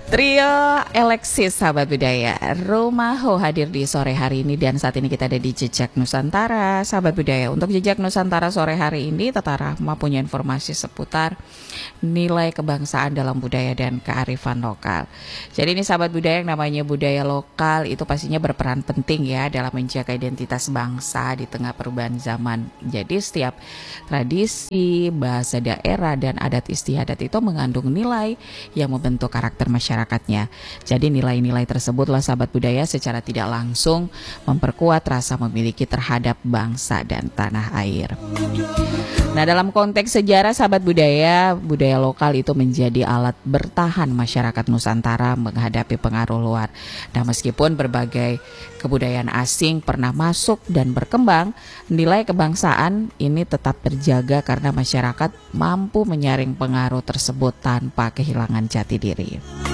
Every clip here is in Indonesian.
Trio Alexis sahabat budaya Romaho hadir di sore hari ini dan saat ini kita ada di Jejak Nusantara sahabat budaya. Untuk Jejak Nusantara sore hari ini Tata Rahma punya informasi seputar nilai kebangsaan dalam budaya dan kearifan lokal. Jadi ini sahabat budaya yang namanya budaya lokal itu pastinya berperan penting ya dalam menjaga identitas bangsa di tengah perubahan zaman. Jadi setiap tradisi, bahasa daerah dan adat istiadat itu mengandung nilai yang membentuk karakter masyarakatnya. Jadi nilai-nilai tersebutlah sahabat budaya secara tidak langsung memperkuat rasa memiliki terhadap bangsa dan tanah air. Nah, dalam konteks sejarah sahabat budaya, budaya lokal itu menjadi alat bertahan masyarakat Nusantara menghadapi pengaruh luar. Nah, meskipun berbagai kebudayaan asing pernah masuk dan berkembang, nilai kebangsaan ini tetap terjaga karena masyarakat mampu menyaring pengaruh tersebut tanpa kehilangan jati diri.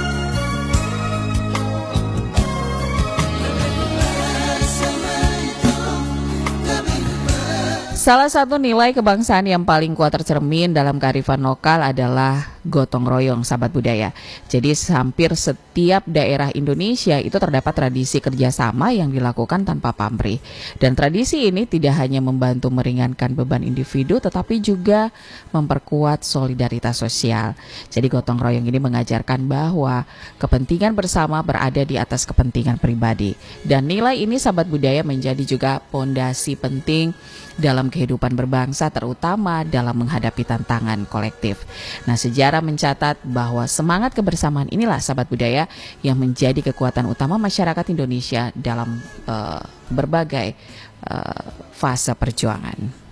Salah satu nilai kebangsaan yang paling kuat tercermin dalam kearifan lokal adalah gotong royong sahabat budaya. Jadi hampir setiap daerah Indonesia itu terdapat tradisi kerjasama yang dilakukan tanpa pamrih. Dan tradisi ini tidak hanya membantu meringankan beban individu tetapi juga memperkuat solidaritas sosial. Jadi gotong royong ini mengajarkan bahwa kepentingan bersama berada di atas kepentingan pribadi. Dan nilai ini sahabat budaya menjadi juga pondasi penting dalam kehidupan berbangsa terutama dalam menghadapi tantangan kolektif. Nah, sejarah mencatat bahwa semangat kebersamaan inilah sahabat budaya yang menjadi kekuatan utama masyarakat Indonesia dalam berbagai fase perjuangan.